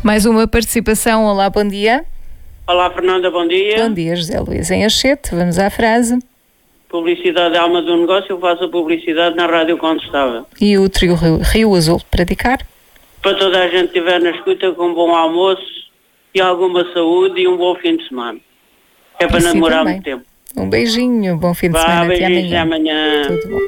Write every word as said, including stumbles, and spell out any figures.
Mais uma participação. Olá, bom dia. Olá, Fernanda, bom dia. Bom dia, José Luís em Achete. Vamos à frase. Publicidade é alma do negócio, eu faço a publicidade na Rádio Contestável. E o trio Rio, Rio Azul, praticar? Para toda a gente que estiver na escuta, com um bom almoço e alguma saúde e um bom fim de semana. É para Assim namorar também. muito tempo. Um beijinho, bom fim de Vá, semana, até beijinhos, amanhã. até amanhã. Tudo bom.